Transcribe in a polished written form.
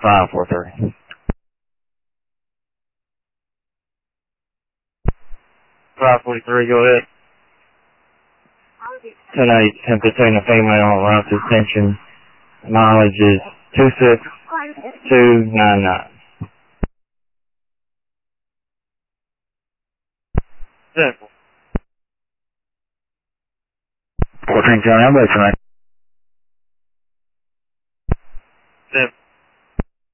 543. 543, go ahead. Tonight, attempted taking a female around suspension. Mileage is 26299. Simple. 14 County, how about tonight?